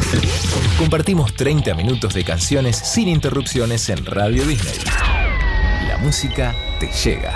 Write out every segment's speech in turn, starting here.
Compartimos 30 minutos de canciones sin interrupciones en Radio Disney. La música te llega.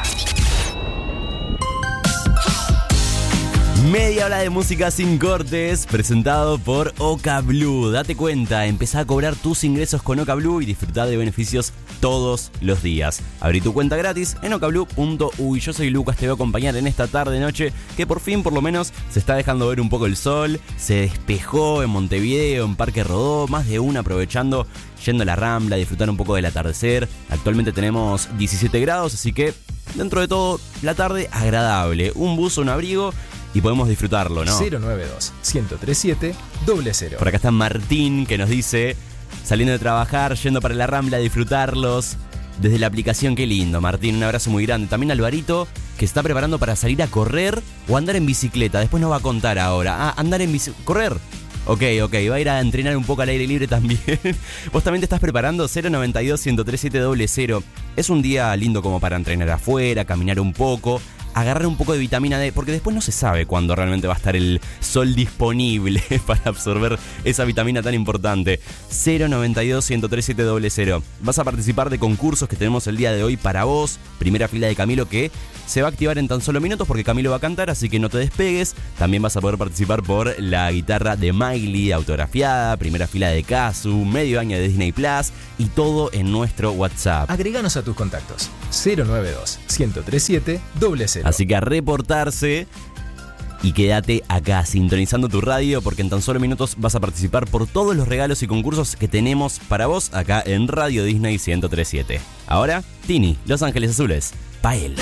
Media hora de música sin cortes, presentado por Oca Blue. Date cuenta, empezá a cobrar tus ingresos con Oca Blue y disfrutá de beneficios todos los días. Abrí tu cuenta gratis en ocablue.uy. Yo soy Lucas, te voy a acompañar en esta tarde-noche que por fin, por lo menos, se está dejando ver un poco el sol. Se despejó en Montevideo, en Parque Rodó, más de una aprovechando, yendo a la Rambla, disfrutar un poco del atardecer. Actualmente tenemos 17 grados, así que dentro de todo, la tarde agradable. Un buzo, un abrigo y podemos disfrutarlo, ¿no? 092-1037-00. Por acá está Martín, que nos dice, saliendo de trabajar, yendo para la Rambla a disfrutarlos desde la aplicación. Qué lindo, Martín, un abrazo muy grande. También Alvarito, que está preparando para salir a correr o andar en bicicleta. Después nos va a contar ahora. Andar en bicicleta. ¿Correr? Ok, va a ir a entrenar un poco al aire libre también. ¿Vos también te estás preparando? 092-1037-00. Es un día lindo como para entrenar afuera, caminar un poco, agarrar un poco de vitamina D, porque después no se sabe cuándo realmente va a estar el sol disponible para absorber esa vitamina tan importante. 092-1037-00. Vas a participar de concursos que tenemos el día de hoy para vos. Primera fila de Camilo, que se va a activar en tan solo minutos porque Camilo va a cantar, así que no te despegues. También vas a poder participar por la guitarra de Miley autografiada, primera fila de Kazu, medio año de Disney Plus y todo en nuestro WhatsApp. Agreganos a tus contactos. 092-1037-00. Así que a reportarse y quédate acá sintonizando tu radio, porque en tan solo minutos vas a participar por todos los regalos y concursos que tenemos para vos acá en Radio Disney 1037. Ahora, Tini, Los Ángeles Azules, Pael.